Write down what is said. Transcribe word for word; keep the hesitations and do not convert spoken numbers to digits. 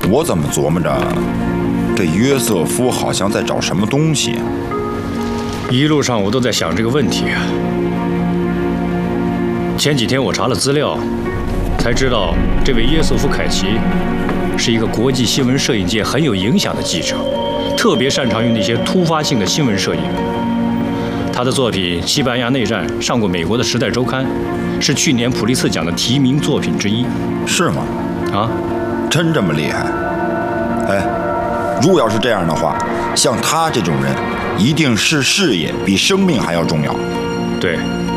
我怎么琢磨着，这约瑟夫好像在找什么东西。 一路上我都在想这个问题啊。前几天我查了资料，才知道这位耶瑟夫·凯奇是一个国际新闻摄影界很有影响的记者，特别擅长于那些突发性的新闻摄影。他的作品《西班牙内战》上过美国的《时代周刊》，是去年普利策奖的提名作品之一。 是吗？ 啊， 真这么厉害？哎，如果要是这样的话，像他这种人，一定是事业比生命还要重要。 对。